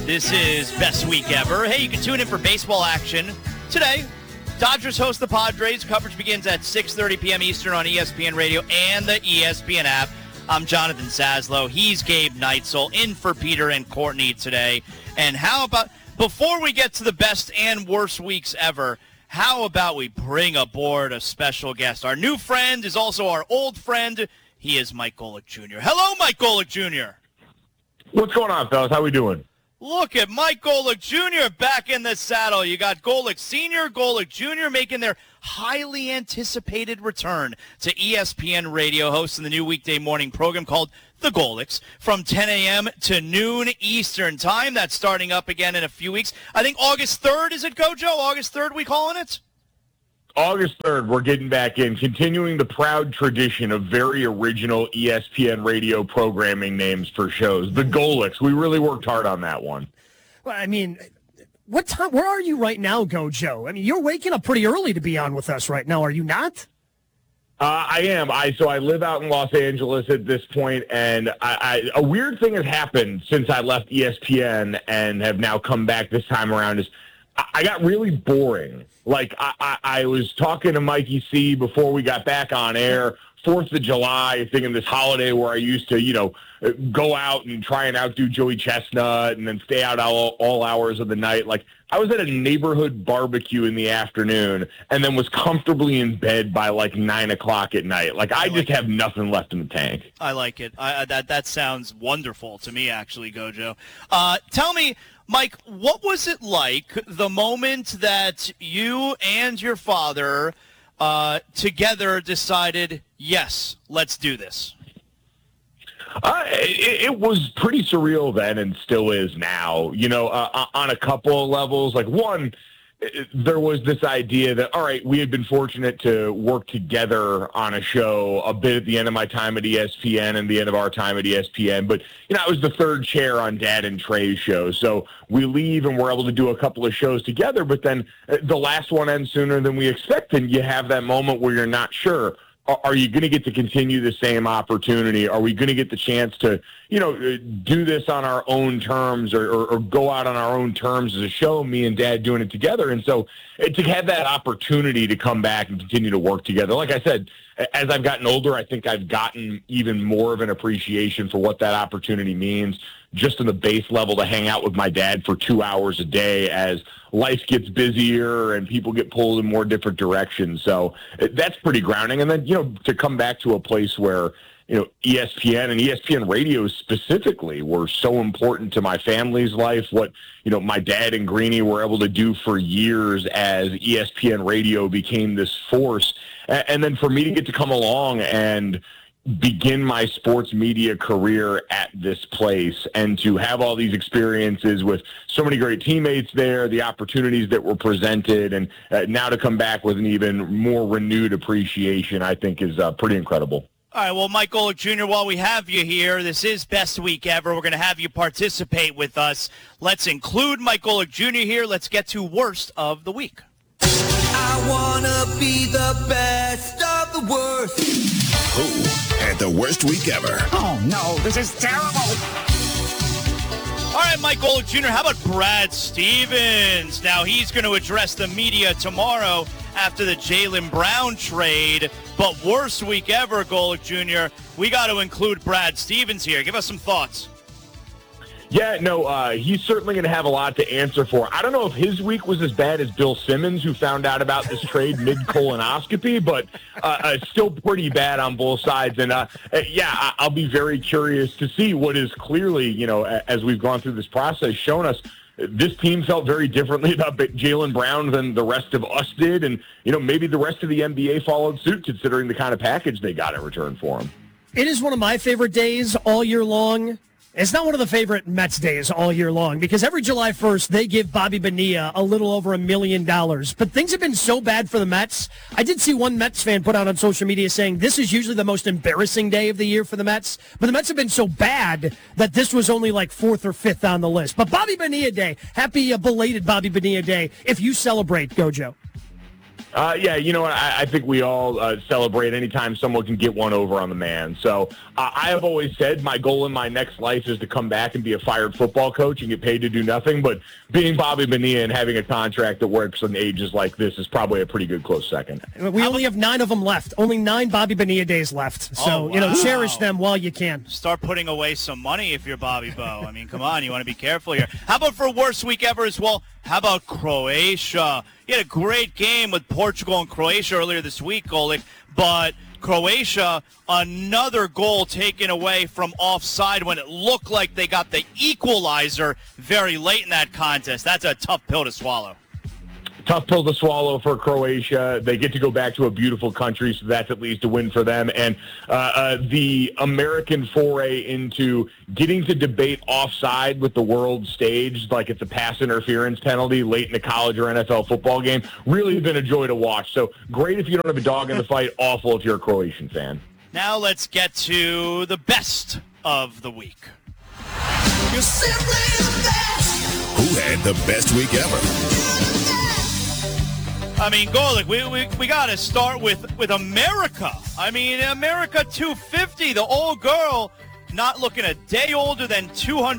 This is Best Week Ever. Hey, you can tune in for baseball action today. Dodgers host the Padres. Coverage begins at 6:30 p.m. Eastern on ESPN Radio and the ESPN app. I'm Jonathan Saslow. He's Gabe Neitzel in for Peter and Courtney today. And how about, before we get to the best and worst weeks ever, how about we bring aboard a special guest? Our new friend is also our old friend. He is Mike Golic Jr. Hello, Mike Golic Jr. What's going on, fellas? How we doing? Look at Mike Golic Jr. back in the saddle. You got Golic Sr., Golic Jr. making their highly anticipated return to ESPN Radio, hosting the new weekday morning program called The Golics from 10 a.m. to noon Eastern time. That's starting up again in a few weeks. I think August 3rd, is it, Gojo? August 3rd we calling it? August 3rd, we're getting back in, continuing the proud tradition of very original ESPN Radio programming names for shows. The Golics. We really worked hard on that one. Well, I mean, what time? Where are you right now, Gojo? I mean, you're waking up pretty early to be on with us right now, are you not? I am. So I live out in Los Angeles at this point, and a weird thing has happened since I left ESPN and have now come back this time around is I got really boring. Like, I was talking to Mikey C before we got back on air, 4th of July, thinking this holiday where I used to, go out and try and outdo Joey Chestnut and then stay out all hours of the night. Like, I was at a neighborhood barbecue in the afternoon and then was comfortably in bed by, 9 o'clock at night. Like, I just have nothing left in the tank. I like it. That sounds wonderful to me, actually, Gojo. Tell me, Mike, what was it like the moment that you and your father together decided, yes, let's do this? It was pretty surreal then and still is now, on a couple of levels. Like, one, there was this idea that, all right, we had been fortunate to work together on a show a bit at the end of my time at ESPN and the end of our time at ESPN. But, I was the third chair on Dad and Trey's show. So we leave and we're able to do a couple of shows together. But then the last one ends sooner than we expect. And you have that moment where you're not sure. Are you going to get to continue the same opportunity? Are we going to get the chance to, do this on our own terms or go out on our own terms as a show, me and Dad doing it together? And so to have that opportunity to come back and continue to work together, like I said, as I've gotten older, I think I've gotten even more of an appreciation for what that opportunity means, just on the base level to hang out with my dad for 2 hours a day as life gets busier and people get pulled in more different directions. So that's pretty grounding. And then, to come back to a place where, ESPN and ESPN Radio specifically were so important to my family's life, what, my dad and Greeny were able to do for years as ESPN Radio became this force. And then for me to get to come along and begin my sports media career at this place and to have all these experiences with so many great teammates there, the opportunities that were presented, and now to come back with an even more renewed appreciation, I think is pretty incredible. All right, well, Mike Golic Jr., while we have you here, this is Best Week Ever. We're going to have you participate with us. Let's include Mike Golic Jr. here. Let's get to Worst of the Week. I want to be the best of the worst. Who had the worst week ever? Oh, no, this is terrible. All right, Mike Golic Jr., how about Brad Stevens? Now, he's going to address the media tomorrow after the Jaylen Brown trade. But worst week ever, Golic Jr., we got to include Brad Stevens here. Give us some thoughts. Yeah, no, he's certainly going to have a lot to answer for. I don't know if his week was as bad as Bill Simmons, who found out about this trade mid-colonoscopy, but still pretty bad on both sides. And, I'll be very curious to see what is clearly, as we've gone through this process, shown us this team felt very differently about Jaylen Brown than the rest of us did. And, maybe the rest of the NBA followed suit considering the kind of package they got in return for him. It is one of my favorite days all year long. It's not one of the favorite Mets days all year long because every July 1st, they give Bobby Bonilla a little over $1 million. But things have been so bad for the Mets. I did see one Mets fan put out on social media saying this is usually the most embarrassing day of the year for the Mets. But the Mets have been so bad that this was only like 4th or 5th on the list. But Bobby Bonilla Day, happy belated Bobby Bonilla Day if you celebrate, Gojo. Yeah, you know what? I think we all celebrate anytime someone can get one over on the man. So I have always said my goal in my next life is to come back and be a fired football coach and get paid to do nothing. But being Bobby Bonilla and having a contract that works on ages like this is probably a pretty good close second. We only have 9 of them left. Only 9 Bobby Bonilla days left. So, cherish them while you can. Start putting away some money if you're Bobby Bo. I mean, come on, you want to be careful here. How about for worst week ever as well? How about Croatia? You had a great game with Portugal and Croatia earlier this week, Golic, but Croatia, another goal taken away from offside when it looked like they got the equalizer very late in that contest. That's a tough pill to swallow. Tough pill to swallow for Croatia. They get to go back to a beautiful country, so that's at least a win for them. And the American foray into getting to debate offside with the world stage, like it's a pass interference penalty late in a college or NFL football game, really has been a joy to watch. So great if you don't have a dog in the fight, awful if you're a Croatian fan. Now let's get to the best of the week. You're simply the best. Who had the best week ever? I mean, Golic, we got to start with America. I mean, America 250, the old girl not looking a day older than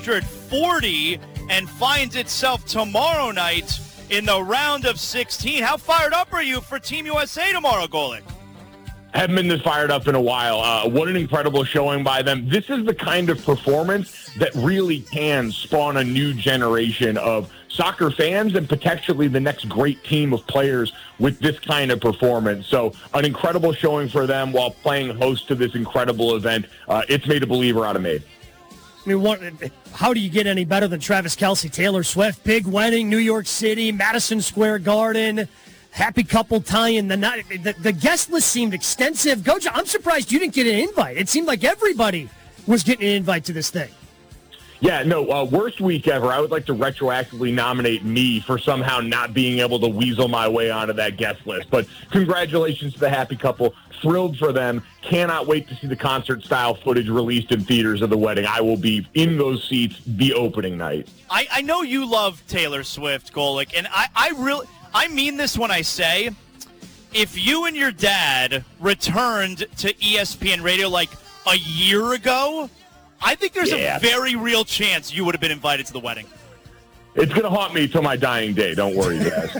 240 and finds itself tomorrow night in the round of 16. How fired up are you for Team USA tomorrow, Golic? Haven't been this fired up in a while. What an incredible showing by them. This is the kind of performance that really can spawn a new generation of soccer fans and potentially the next great team of players with this kind of performance. So an incredible showing for them while playing host to this incredible event. It's made a believer out of me. I mean, how do you get any better than Travis Kelce, Taylor Swift, big wedding, New York City, Madison Square Garden, happy couple tie-in. The guest list seemed extensive. Gojo, I'm surprised you didn't get an invite. It seemed like everybody was getting an invite to this thing. Yeah, no, worst week ever. I would like to retroactively nominate me for somehow not being able to weasel my way onto that guest list. But congratulations to the happy couple. Thrilled for them. Cannot wait to see the concert-style footage released in theaters of the wedding. I will be in those seats the opening night. I know you love Taylor Swift, Golic, and I mean this when I say, if you and your dad returned to ESPN Radio like a year ago, I think there's a very real chance you would have been invited to the wedding. It's going to haunt me till my dying day. Don't worry, guys.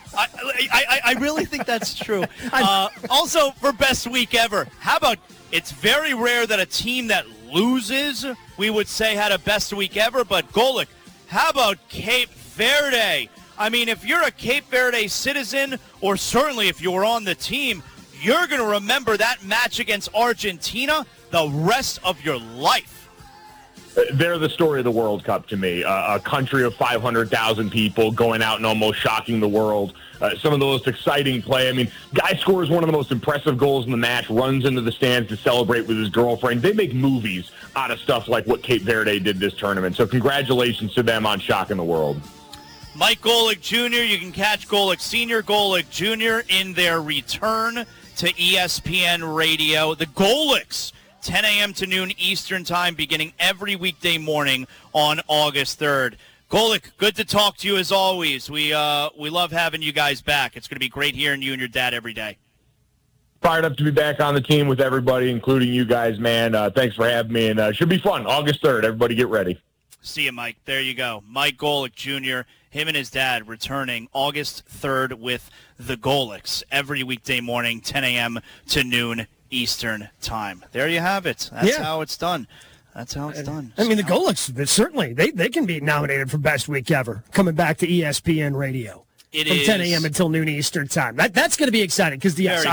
I really think that's true. Also, for best week ever, how about it's very rare that a team that loses, we would say, had a best week ever, but Golic, how about Cape Verde? I mean, if you're a Cape Verde citizen, or certainly if you were on the team, you're going to remember that match against Argentina the rest of your life. They're the story of the World Cup to me. A country of 500,000 people going out and almost shocking the world. Some of the most exciting play. I mean, guy scores one of the most impressive goals in the match, runs into the stands to celebrate with his girlfriend. They make movies out of stuff like what Cape Verde did this tournament. So congratulations to them on shocking the world. Mike Golic Jr., you can catch Golic Sr., Golic Jr. in their return to ESPN Radio. The Golics, 10 a.m. to noon Eastern Time, beginning every weekday morning on August 3rd. Golic, good to talk to you as always. We love having you guys back. It's going to be great hearing you and your dad every day. Fired up to be back on the team with everybody, including you guys, man. Thanks for having me, and it should be fun. August 3rd, everybody get ready. See you, Mike. There you go. Mike Golic Jr., him and his dad returning August 3rd with the Golics every weekday morning, 10 a.m. to noon Eastern Time. There you have it. That's how it's done. That's how it's done. I mean, the Golics, certainly, they can be nominated for Best Week Ever, coming back to ESPN Radio from 10 a.m. until noon Eastern Time. That's going to be exciting because, yes,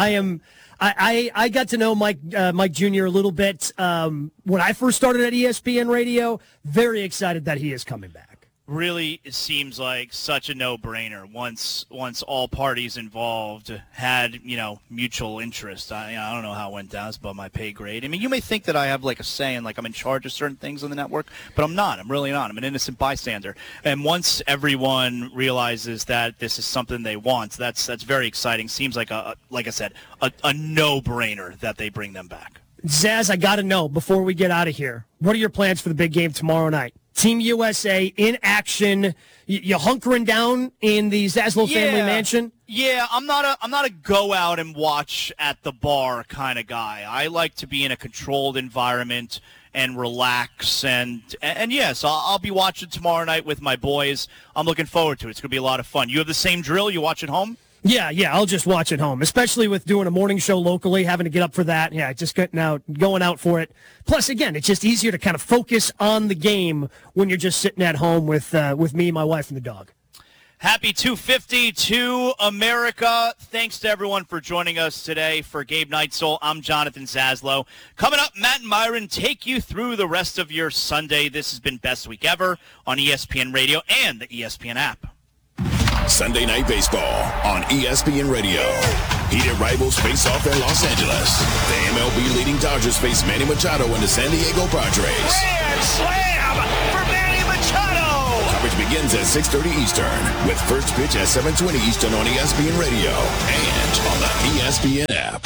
I got to know Mike Jr. a little bit when I first started at ESPN Radio. Very excited that he is coming back. Really, it seems like such a no-brainer once all parties involved had, mutual interest. I don't know how it went down. It's above my pay grade. I mean, you may think that I have like a say and like I'm in charge of certain things on the network, but I'm not. I'm really not. I'm an innocent bystander. And once everyone realizes that this is something they want, that's very exciting. Seems like like I said, a no-brainer that they bring them back. Zaz, I got to know before we get out of here, what are your plans for the big game tomorrow night? Team USA in action. You hunkering down in the Zaslow family mansion? Yeah, I'm not a go out and watch at the bar kind of guy. I like to be in a controlled environment and relax. And yes, I'll be watching tomorrow night with my boys. I'm looking forward to it. It's going to be a lot of fun. You have the same drill? You watch at home? Yeah, I'll just watch at home, especially with doing a morning show locally, having to get up for that. Yeah, just going out for it. Plus, again, it's just easier to kind of focus on the game when you're just sitting at home with me, my wife, and the dog. Happy 250 to America. Thanks to everyone for joining us today. For Gabe Neitzel, I'm Jonathan Zaslow. Coming up, Matt and Myron take you through the rest of your Sunday. This has been Best Week Ever on ESPN Radio and the ESPN app. Sunday Night Baseball on ESPN Radio. Heated rivals face off in Los Angeles. The MLB leading Dodgers face Manny Machado and the San Diego Padres. Grand slam for Manny Machado! Coverage begins at 6:30 Eastern with first pitch at 7:20 Eastern on ESPN Radio and on the ESPN app.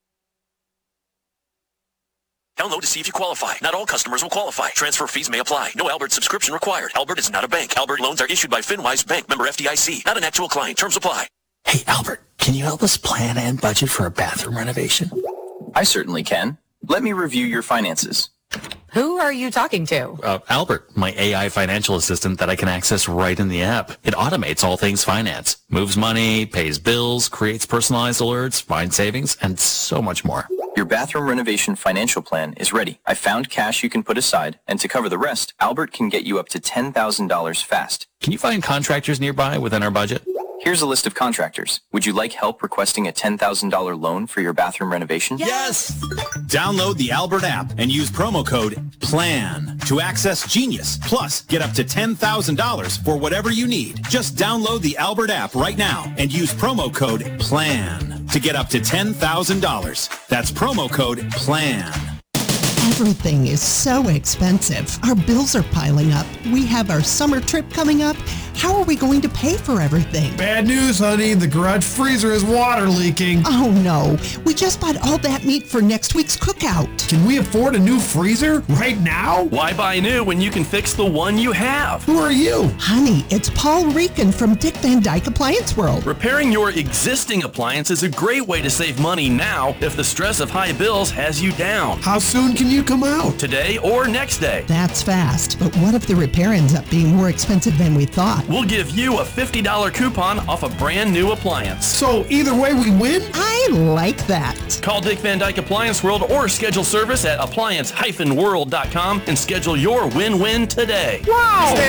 Download to see if you qualify. Not all customers will qualify. Transfer fees may apply. No Albert subscription required. Albert is not a bank. Albert loans are issued by FinWise Bank, member FDIC. Not an actual client. Terms apply. Hey, Albert, can you help us plan and budget for a bathroom renovation? I certainly can. Let me review your finances. Who are you talking to? Albert, my AI financial assistant that I can access right in the app. It automates all things finance, moves money, pays bills, creates personalized alerts, finds savings, and so much more. Your bathroom renovation financial plan is ready. I found cash you can put aside, and to cover the rest, Albert can get you up to $10,000 fast. Can you find contractors nearby within our budget? Here's a list of contractors. Would you like help requesting a $10,000 loan for your bathroom renovation? Yes! Download the Albert app and use promo code PLAN to access Genius. Plus, get up to $10,000 for whatever you need. Just download the Albert app right now and use promo code PLAN to get up to $10,000. That's promo code PLAN. Everything is so expensive. Our bills are piling up. We have our summer trip coming up. How are we going to pay for everything? Bad news, honey. The garage freezer is water leaking. Oh, no. We just bought all that meat for next week's cookout. Can we afford a new freezer right now? Why buy new when you can fix the one you have? Who are you? Honey, it's Paul Rican from Dick Van Dyke Appliance World. Repairing your existing appliance is a great way to save money now if the stress of high bills has you down. How soon can you come out? Today or next day. That's fast. But what if the repair ends up being more expensive than we thought? We'll give you a $50 coupon off a brand new appliance. So either way we win? I like that. Call Dick Van Dyke Appliance World or schedule service at appliance-world.com and schedule your win-win today. Wow!